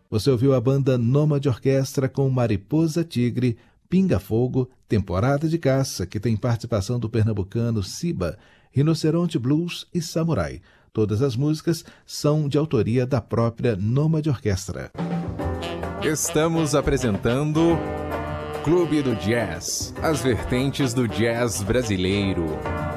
Você ouviu a banda Nômade Orquestra com Mariposa Tigre, Pinga Fogo, Temporada de Caça, que tem participação do pernambucano Siba, Rinoceronte Blues e Samurai. Todas as músicas são de autoria da própria Nômade Orquestra. Estamos apresentando Clube do Jazz, as vertentes do jazz brasileiro.